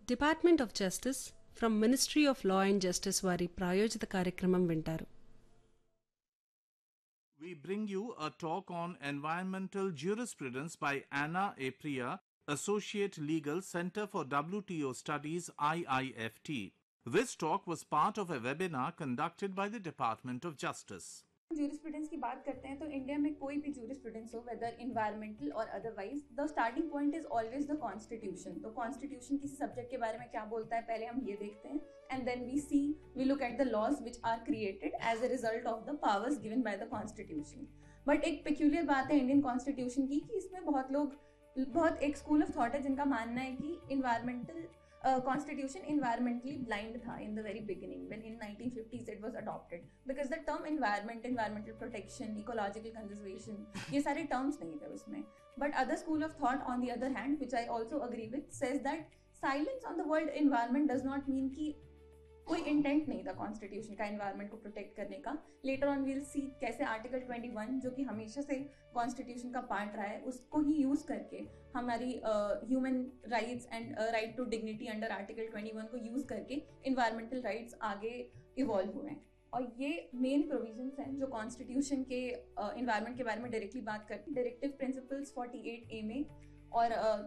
Department of justice from ministry of law and justice వారి ప్రాయోజిత కార్యక్రమం వింటారు. We bring you a talk on environmental jurisprudence by Anna Apria, Associate Legal Center for WTO Studies, IIFT. This talk was part of a webinar conducted by the Department of Justice. Jurisprudence की बात करते हैं तो India में कोई भी jurisprudence हो, weather environmental और otherwise, the starting point is always the constitution. तो कॉन्स्टिट्यूशन किसी सब्जेक्ट के बारे में क्या बोलता है, पहले हम ये देखते हैं, and then we look at the laws which are created as a result of the powers given by the constitution. But एक पेक्यूलियर बात है इंडियन कॉन्स्टिट्यूशन की कि इसमें बहुत एक स्कूल ऑफ थॉट है जिनका मानना है कि environmental constitution environmentally blind tha in the very beginning when in 1950s it was adopted, because the term environment, environmental protection, ecological conservation, ये सारे terms नहीं थे उसमें. But other school of thought on the other hand, which I also agree with, says that silence on the word environment does not mean कि कोई intent नहीं था constitution का एनवायरनमेंट को प्रोटेक्ट करने का. लेटर ऑन वील सी कैसे article 21 जो कि हमेशा से कॉन्स्टिट्यूशन का पार्ट रहा है उसको ही यूज करके हमारी human rights and right to dignity under article 21 को यूज करके इन्वायरमेंटल राइट्स आगे इवॉल्व हुए हैं. और ये मेन प्रोविजंस हैं जो कॉन्स्टिट्यूशन के इन्वायरमेंट के बारे में डायरेक्टली बात करती है. डायरेक्टिव प्रिंसिपल्स 48A में और